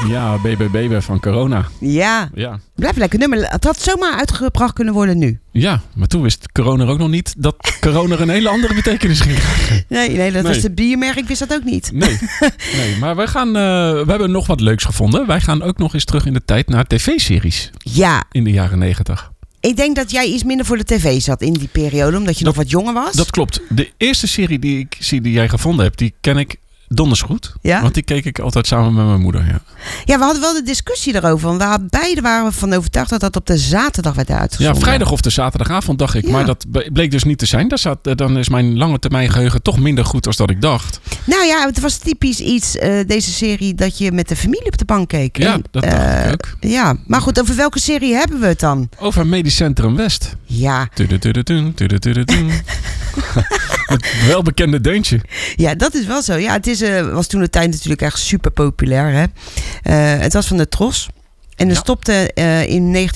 Ja, BBB van corona. Ja. Blijf lekker nummer. Het had zomaar uitgebracht kunnen worden nu. Ja, maar toen wist corona ook nog niet dat corona een hele andere betekenis ging krijgen. Nee, dat was het biermerk. Ik wist dat ook niet. Nee, maar we hebben nog wat leuks gevonden. Wij gaan ook nog eens terug in de tijd naar tv-series. Ja. In de jaren 90. Ik denk dat jij iets minder voor de tv zat in die periode, omdat je nog wat jonger was. Dat klopt. De eerste serie die jij gevonden hebt, die ken ik donders goed. Ja? Want die keek ik altijd samen met mijn moeder. Ja, we hadden wel de discussie daarover. Want beide waren we van overtuigd dat dat op de zaterdag werd uitgezonden. Ja, vrijdag of de zaterdagavond dacht ik. Ja. Maar dat bleek dus niet te zijn. Dan is mijn lange termijn geheugen toch minder goed dan dat ik dacht. Nou ja, het was typisch iets, deze serie, dat je met de familie op de bank keek. Ja, dat dacht ik ook. Ja, maar goed, over welke serie hebben we het dan? Over Medisch Centrum West. Ja. Het welbekende deuntje. Ja, dat is wel zo. Ja, het was toen de tijd natuurlijk echt super populair. Hè? Het was van de Tros. En er stopte in